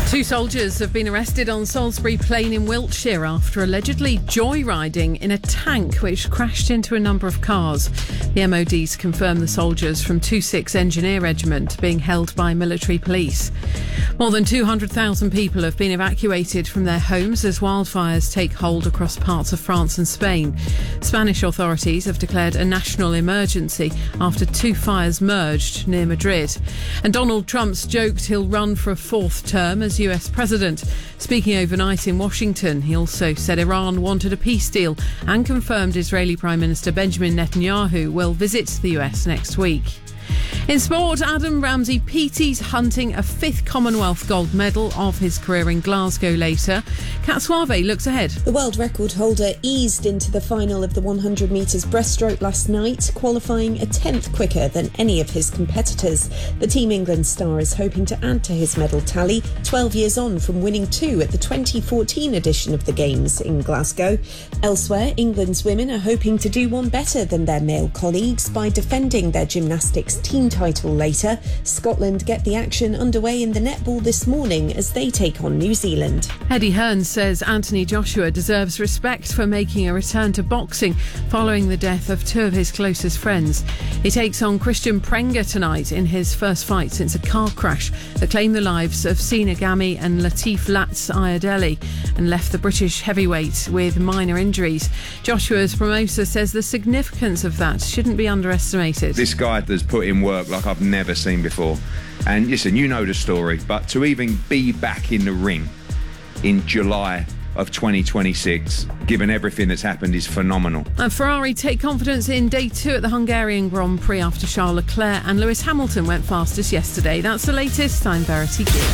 Two soldiers have been arrested on Salisbury Plain in Wiltshire after allegedly joyriding in a tank which crashed into a number of cars. The MOD's confirmed the soldiers from 26 Engineer Regiment being held by military police. More than 200,000 people have been evacuated from their homes as wildfires take hold across parts of France and Spain. Spanish authorities have declared a national emergency after two fires merged near Madrid. And Donald Trump's joked he'll run for a fourth term as US President. Speaking overnight in Washington, he also said Iran wanted a peace deal and confirmed Israeli Prime Minister Benjamin Netanyahu will visit the US next week. In sport, Adam Ramsey PT's hunting a fifth Commonwealth gold medal of his career in Glasgow later. Kat Suave looks ahead. The world record holder eased into the final of the 100 metres breaststroke last night, qualifying a tenth quicker than any of his competitors. The Team England star is hoping to add to his medal tally, 12 years on from winning two at the 2014 edition of the Games in Glasgow. Elsewhere, England's women are hoping to do one better than their male colleagues by defending their gymnastics team title later. Scotland get the action underway in the netball this morning as they take on New Zealand. Eddie Hearn says Anthony Joshua deserves respect for making a return to boxing following the death of two of his closest friends. He takes on Christian Prenga tonight in his first fight since a car crash that claimed the lives of Sina Gami and Latif Latz Ayadeli and left the British heavyweight with minor injuries. Joshua's promoter says the significance of that shouldn't be underestimated. This guy has put in work like I've never seen before. And listen, you know the story, but to even be back in the ring in July of 2026, given everything that's happened, is phenomenal. And Ferrari take confidence in day two at the Hungarian Grand Prix after Charles Leclerc and Lewis Hamilton went fastest yesterday. That's the latest. I'm Verity Gill.